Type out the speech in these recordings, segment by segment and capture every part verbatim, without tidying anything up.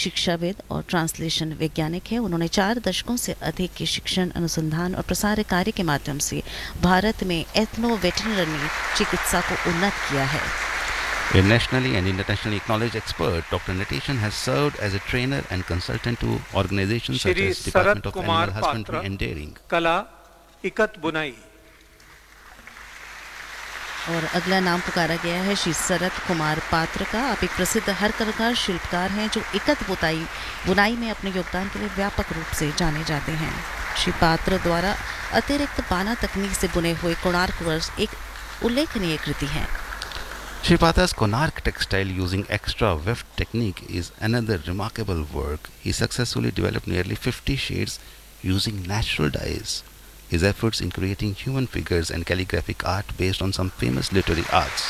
शिक्षाविद और ट्रांसलेशन वैज्ञानिक हैं। उन्होंने चार दशकों से अधिक के शिक्षण, अनुसंधान और प्रसार कार्य के माध्यम से भारत में एथनो वेटरनरी चिकित्सा को उन्नत किया है। A nationally and internationally acknowledged expert, Doctor Nitishan has served as a trainer and consultant to organizations such as Department of Animal Husbandry and Dairying. कला इकत बुनाई। और अगला नाम पुकारा गया है श्री शरद कुमार पात्र का। आप एक प्रसिद्ध हस्तकला शिल्पकार हैं जो इकत बुताई बुनाई में अपने योगदान के लिए व्यापक रूप से जाने जाते हैं। श्री पात्र द्वारा अतिरिक्त बाना तकनीक से बुने हुए कोणार्क वर्ष एक उल्लेखनीय कृति है। Shri Patra's Konark textile using extra weft technique is another remarkable work. He successfully developed nearly fifty shades using natural dyes. His efforts in creating human figures and calligraphic art based on some famous literary arts.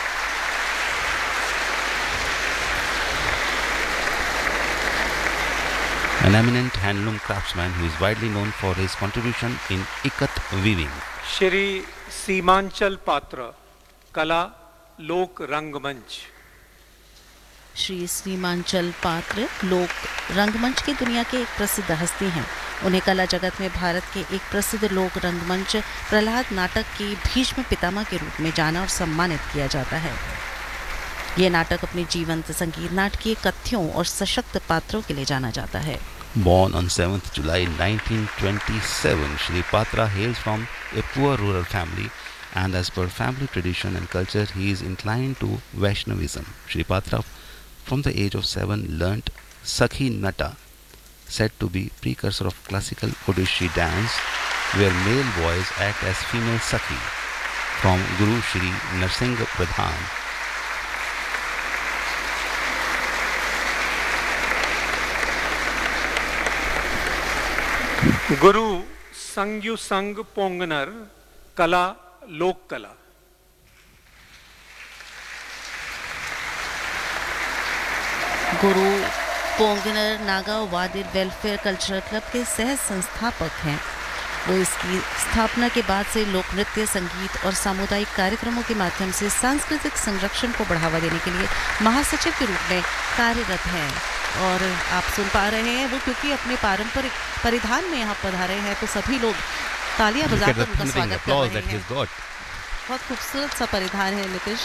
An eminent handloom craftsman who is widely known for his contribution in ikat weaving. Shri Seemanchal Patra, कला लोक रंगमंच। श्री सीमांचल पात्र लोक रंगमंच की दुनिया के एक प्रसिद्ध हस्ती हैं। उन्हें कला जगत में भारत के एक प्रसिद्ध लोक रंगमंच प्रहलाद नाटक की भीष्म पितामह के रूप में जाना और सम्मानित किया जाता है। ये नाटक अपने जीवंत संगीत, नाटकीय कथ्यों और सशक्त पात्रों के लिए जाना जाता है। Born on seventh July nineteen twenty-seven, Shri Patra hails from a poor rural family. And as per family tradition and culture, he is inclined to Vaishnavism. Shri Patra, from the age of seven, learnt Sakhi Nata, said to be precursor of classical Odissi dance, where male boys act as female Sakhi, from Guru Shri Narsingh Pradhan. Guru Sangyu Sang Ponganar, कला लोक कला। गुरु पोंगनर Naga वादिर welfare cultural club के सह संस्थापक हैं। वो इसकी स्थापना के बाद से लोक नृत्य, संगीत और सामुदायिक कार्यक्रमों के माध्यम से सांस्कृतिक संरक्षण को बढ़ावा देने के लिए महासचिव के रूप में कार्यरत हैं। और आप सुन पा रहे हैं वो क्योंकि अपने पारंपरिक परिधान में यहाँ पधारे हैं, तो सभी लोग तालियां बजाकर उनका स्वागत कर रहे हैं। बहुत खूबसूरत सा परिधान है नितिश,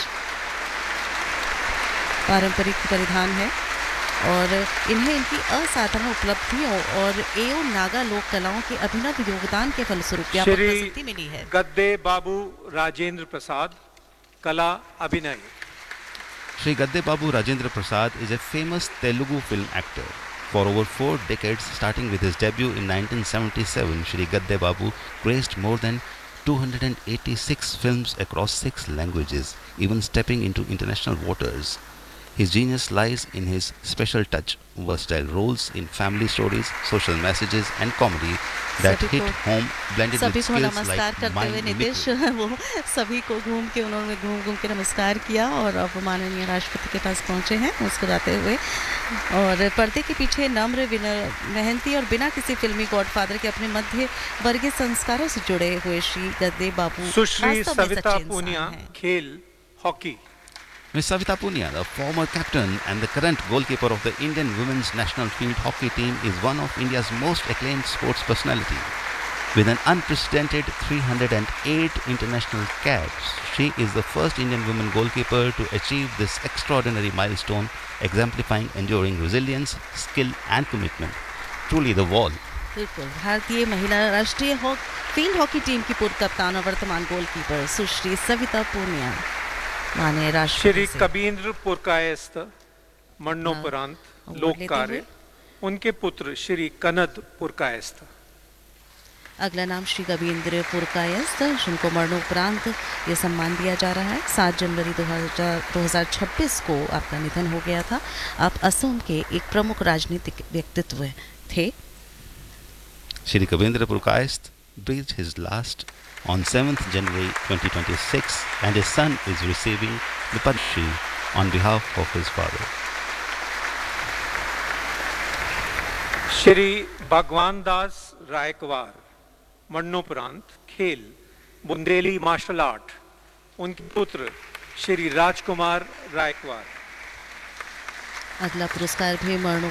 पारंपरिक परिधान है और इन्हें इनकी असाधारण उपलब्धियों और एओ नागा लोक कलाओं के अभिनव योगदान के फलस्वरूप व्यापक प्रसिद्धि मिली है। गद्दे बाबू राजेंद्र प्रसाद, कला अभिनय। Shri Gadde Babu Rajendra Prasad is a famous Telugu film actor. For over four decades, starting with his debut in nineteen seventy-seven, Shri Gadde Babu graced more than two hundred eighty-six films across six languages, even stepping into international waters. His genius lies in his special touch, versatile roles in family stories, social messages and comedy that hit home, blended with skills like mind mimicry. वो सभी को घूम के उन्होंने घूम घूम के नमस्कार किया और अब माननीय राष्ट्रपति के पास पहुंचे हैं मुस्कुराते हुए। और पर्दे के पीछे नम्र, मेहनती और बिना किसी फिल्मी गॉडफादर के अपने मध्य वर्गीय संस्कारों से जुड़े हुए श्री गद्दे बाबू सुश्री सविता पूनिया, खेल hockey. Miss Savita Punia, the former captain and the current goalkeeper of the Indian women's national field hockey team, is one of India's most acclaimed sports personalities. With an unprecedented three hundred eight international caps, she is the first Indian woman goalkeeper to achieve this extraordinary milestone, exemplifying enduring resilience, skill and commitment. Truly the wall. बिल्कुल, भारतीय महिला राष्ट्रीय field hockey team की पूर्व कप्तान और वर्तमान goalkeeper सुश्री सविता पूनिया माने राष्ट्रपति श्री कबींद्र पुरकायस्थ, मरणोपरांत लोक कार्य। उनके पुत्र श्री कनद पुरकायस्थ। अगला नाम श्री कबींद्र पुरकायस्थ, जिनको मरणोपरांत ये सम्मान दिया जा रहा है। सात जनवरी दो हज़ार छब्बीस को आपका निधन हो गया था। आप असम के एक प्रमुख राजनीतिक व्यक्तित्व थे। Shri Kabindra Purkayastha breathed his last on seventh January twenty twenty-six, and his son is receiving the Padma Shri on behalf of his father. Shri भगवान दास रायकवार, मरणोपरांत खेल बुंदेली मार्शल आर्ट। उनके पुत्र श्री राजकुमार रायकवार। अगला पुरस्कार भी मरणों